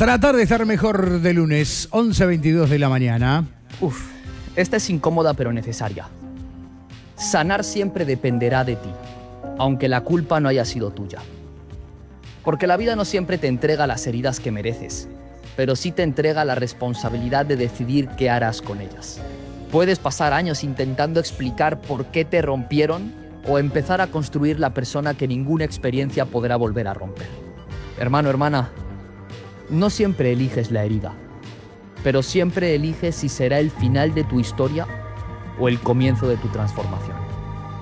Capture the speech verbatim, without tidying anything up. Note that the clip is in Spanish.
Tratar de estar mejor de lunes, once veintidós de la mañana. Uf, esta es incómoda pero necesaria. Sanar siempre dependerá de ti, aunque la culpa no haya sido tuya. Porque la vida no siempre te entrega las heridas que mereces, pero sí te entrega la responsabilidad de decidir qué harás con ellas. Puedes pasar años intentando explicar por qué te rompieron o empezar a construir la persona que ninguna experiencia podrá volver a romper. Hermano, hermana, no siempre eliges la herida, pero siempre eliges si será el final de tu historia o el comienzo de tu transformación.